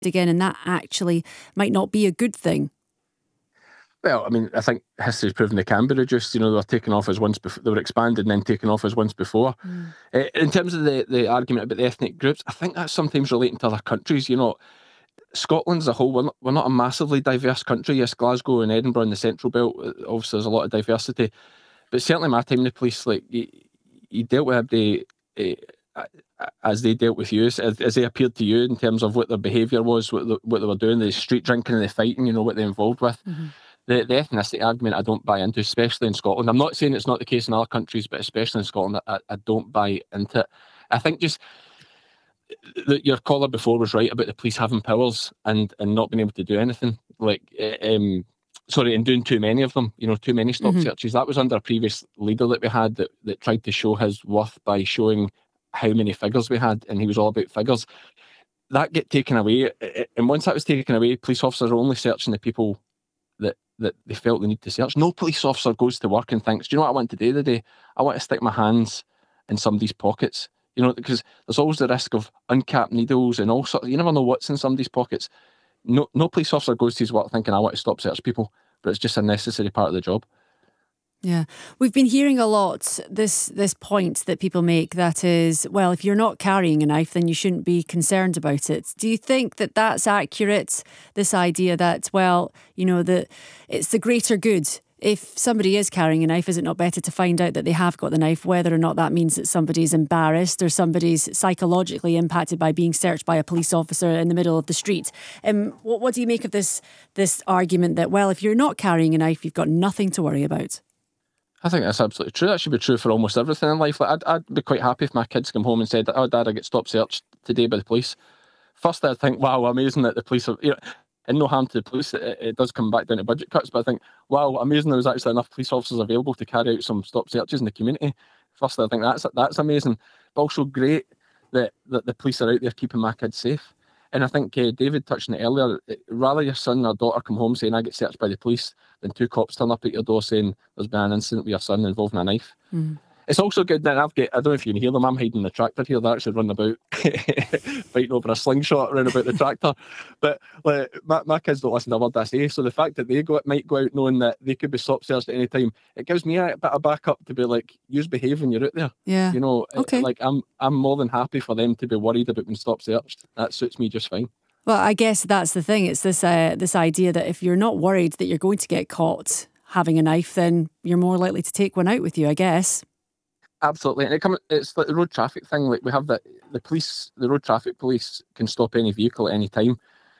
again, and that actually might not be a good thing. Well, I mean, I think history's proven they can be reduced. They were taken off as once before, they were expanded and then taken off as once before. In terms of the argument about the ethnic groups, I think that's sometimes relating to other countries. Scotland as a whole, we're not a massively diverse country. Yes, Glasgow and Edinburgh and the Central Belt, obviously there's a lot of diversity. But certainly my time in the police, like, you dealt with everybody as they dealt with you, as they appeared to you in terms of what their behaviour was, what they were doing, the street drinking and the fighting, what they're involved with. The ethnicity argument I don't buy into, especially in Scotland. I'm not saying it's not the case in other countries, but especially in Scotland, I don't buy into it. I think just your caller before was right about the police having powers and not being able to do anything. And doing too many of them, too many stop searches. That was under a previous leader that we had that tried to show his worth by showing how many figures we had, and he was all about figures. That get taken away, and once that was taken away, police officers are only searching the people that they felt they need to search. No police officer goes to work and thinks, do you know what I want to do today? I want to stick my hands in somebody's pockets. Because there's always the risk of uncapped needles and all sorts. You never know what's in somebody's pockets. No police officer goes to his work thinking, I want to stop search people, but it's just a necessary part of the job. Yeah, we've been hearing a lot this point that people make, that is, well, if you're not carrying a knife, then you shouldn't be concerned about it. Do you think that that's accurate? This idea that, well, that it's the greater good. If somebody is carrying a knife, is it not better to find out that they have got the knife, whether or not that means that somebody's embarrassed or somebody's psychologically impacted by being searched by a police officer in the middle of the street? What do you make of this argument that, well, if you're not carrying a knife, you've got nothing to worry about? I think that's absolutely true. That should be true for almost everything in life. Like, I'd be quite happy if my kids come home and said, oh, Dad, I get stop searched today by the police. First, I'd think, wow, amazing that the police are... And no harm to the police, it does come back down to budget cuts, but I think, wow, amazing there was actually enough police officers available to carry out some stop searches in the community. Firstly, I think that's amazing, but also great that the police are out there keeping my kids safe. And I think David touched on it earlier, rather your son or daughter come home saying I get searched by the police than two cops turn up at your door saying there's been an incident with your son involving a knife. It's also good that I don't know if you can hear them, I'm hiding the tractor here. They're actually running about fighting over a slingshot around about the tractor. But my kids don't listen to a word I say, so the fact that they might go out knowing that they could be stop searched at any time, it gives me a bit of backup to be like, use behave when you're out there. Yeah. Okay. Like I'm more than happy for them to be worried about being stop searched. That suits me just fine. Well, I guess that's the thing. It's this idea that if you're not worried that you're going to get caught having a knife, then you're more likely to take one out with you, I guess. Absolutely, and it's like the road traffic thing. Like we have the road traffic police can stop any vehicle at any time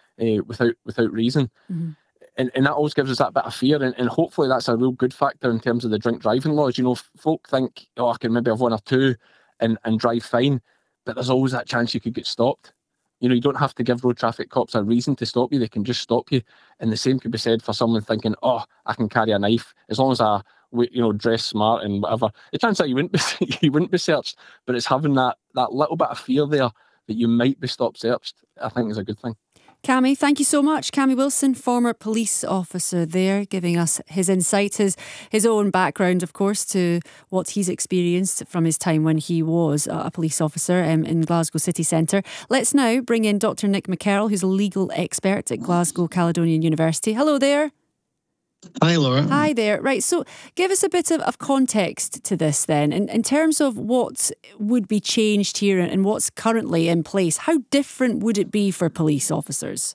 without reason, and that always gives us that bit of fear. And hopefully that's a real good factor in terms of the drink driving laws. Folk think, oh, I can maybe have one or two and drive fine, but there's always that chance you could get stopped. You don't have to give road traffic cops a reason to stop you; they can just stop you. And the same could be said for someone thinking, oh, I can carry a knife as long as I dress smart and whatever. It turns out you wouldn't be searched, but it's having that little bit of fear there that you might be stop searched, I think is a good thing. Cammy, thank you so much. Cammy Wilson, former police officer there, giving us his insight, his own background, of course, to what he's experienced from his time when he was a police officer in Glasgow city centre. Let's now bring in Dr. Nick McKerrell, who's a legal expert at Glasgow Caledonian University. Hello there. Hi, Laura. Hi there. Right, so give us a bit of context to this then, in terms of what would be changed here and what's currently in place. How different would it be for police officers?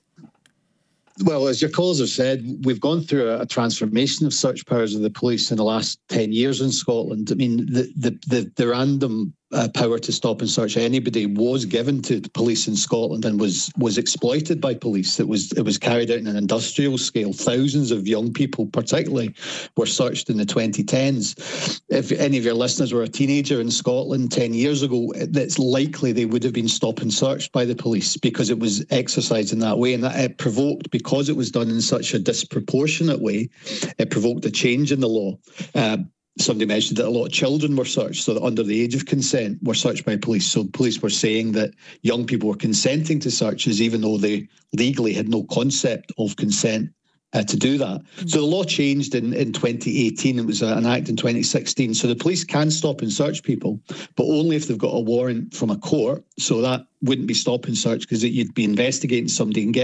Well, as your callers have said, we've gone through a transformation of search powers of the police in the last 10 years in Scotland. I mean, the random power to stop and search anybody was given to the police in Scotland and was exploited by police. It was carried out on an industrial scale. Thousands of young people, particularly, were searched in the 2010s. If any of your listeners were a teenager in Scotland 10 years ago, it's likely they would have been stopped and searched by the police because it was exercised in that way, and that it provoked, because it was done in such a disproportionate way, it provoked a change in the law. Somebody mentioned that a lot of children were searched, so that under the age of consent were searched by police. So police were saying that young people were consenting to searches even though they legally had no concept of consent to do that. So the law changed in 2018. It was an act in 2016. So the police can stop and search people, but only if they've got a warrant from a court. So that wouldn't be stop and search because you'd be investigating somebody and get